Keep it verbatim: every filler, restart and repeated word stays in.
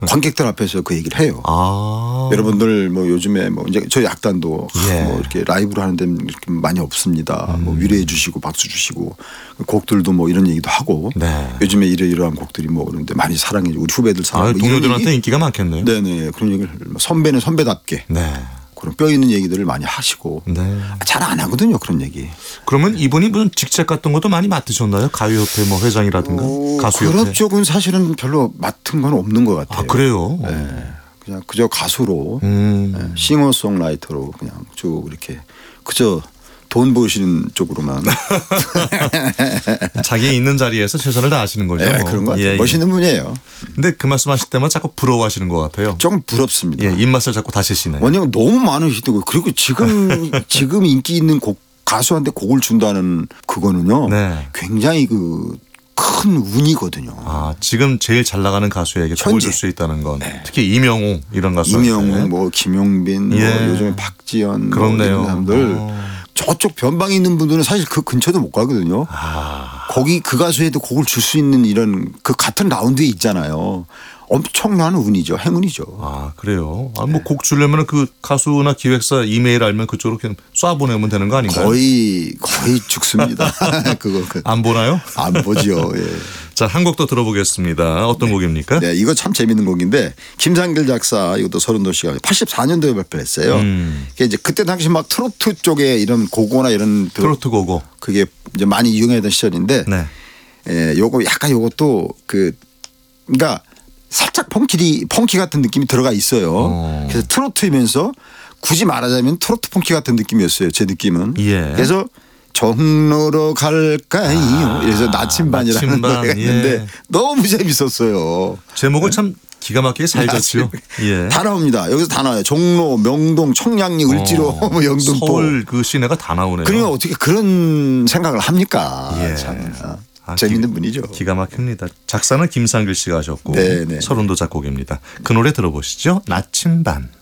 관객들 앞에서 그 얘기를 해요. 아. 여러분들 뭐 요즘에 뭐 이제 저희 악단도 예. 뭐 이렇게 라이브로 하는 데는 이렇게 많이 없습니다. 음. 뭐 위로해 주시고 박수 주시고 곡들도 뭐 이런 얘기도 하고 네. 요즘에 이러이러한 곡들이 뭐 그런데 많이 사랑해 주고 우리 후배들 사랑해 아, 뭐 이런 동료들한테 얘기? 인기가 많겠네요. 네네 그런 얘기를 선배는 선배답게 네. 그런 뼈 있는 얘기들을 많이 하시고 네. 잘 안 하거든요 그런 얘기. 그러면 이분이 무슨 직책 같은 것도 많이 맡으셨나요? 가요협회 뭐 회장이라든가 어, 가수협회. 그런 쪽은 사실은 별로 맡은 건 없는 것 같아요. 아, 그래요? 네. 그냥 그저 가수로 음. 네. 싱어송라이터로 그냥 쭉 이렇게 그저 돈 버시는 쪽으로만 자기 있는 자리에서 최선을 다하시는 거죠. 네, 뭐. 그런 것 같아요. 예, 예. 멋있는 분이에요. 근데 그 말씀하실 때만 자꾸 부러워하시는 것 같아요. 좀 부럽습니다. 예, 입맛을 자꾸 다시시네. 왜냐하면 너무 많으시더라고요. 그리고 지금 지금 인기 있는 곡 가수한테 곡을 준다는 그거는요. 네. 굉장히 그 큰 운이거든요. 아, 지금 제일 잘 나가는 가수에게 곡을 현재. 줄 수 있다는 건 특히 이명웅 이런 가수. 이명웅, 뭐 김용빈, 예. 뭐 요즘에 박지연, 뭐 그렇네요. 이런 사람들 어. 저쪽 변방에 있는 분들은 사실 그 근처도 못 가거든요. 아. 거기 그 가수에도 곡을 줄 수 있는 이런 그 같은 라운드에 있잖아요. 엄청난 운이죠. 행운이죠. 아, 그래요. 아, 뭐 곡 주려면 그 가수나 기획사 이메일 알면 그쪽으로 그냥 쏴 보내면 되는 거 아닌가요? 거의 거의 죽습니다. 그거 그. 안 보나요? 안 보죠. 예. 자, 한 곡 더 들어보겠습니다. 어떤 네. 곡입니까? 네, 이거 참 재밌는 곡인데 김상길 작사 이것도 서른도 씨가 팔십사 년도에 발표를 했어요. 음. 그게 이제 그때 당시 막 트로트 쪽에 이런 고고나 이런 트로트 고고. 그게 이제 많이 유행하던 시절인데 네. 예, 요거 약간 요것도 그 그러니까 살짝 펑키 펑키 같은 느낌이 들어가 있어요. 어. 그래서 트로트이면서 굳이 말하자면 트로트 펑키 같은 느낌이었어요. 제 느낌은. 예. 그래서 종로로 갈까요? 아, 그래서 나침반이라는 나침반, 노래가 있는데 예. 너무 재밌었어요. 제목을 참 기가 막히게 잘 졌죠. 예. 다 나옵니다. 여기서 다 나와요. 종로, 명동, 청량리, 을지로, 어, 뭐 영등포. 서울 그 시내가 다 나오네요. 그러니까 어떻게 그런 생각을 합니까? 예. 참 아, 재밌는 기, 분이죠. 기가 막힙니다. 작사는 김상길 씨가 하셨고 네, 네. 서른도 작곡입니다. 그 노래 들어보시죠. 나침반.